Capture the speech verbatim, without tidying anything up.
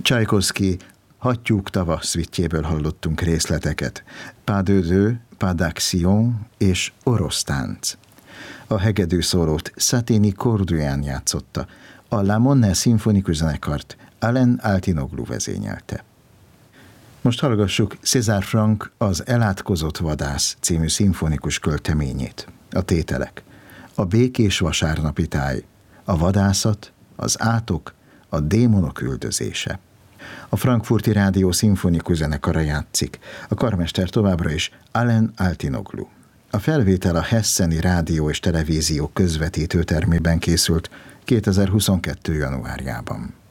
Csajkovszky Hattyúk tava szvittjéből hallottunk részleteket. Pas de deux, pas d'action és orosz tánc. A hegedű szólót Saténi Corduan játszotta, a La Monnaie szimfonikus zenekart Alain Altinoglu vezényelte. Most hallgassuk César Franck Az elátkozott vadász című szimfonikus költeményét. A tételek: a békés vasárnapi táj, a vadászat, az átok, a démonok üldözése. A Frankfurti Rádió szimfonikus zenekara játszik, a karmester továbbra is Alain Altinoglu. A felvétel a Hesseni Rádió és Televízió közvetítőtermében készült kétezer-huszonkettő. januárjában.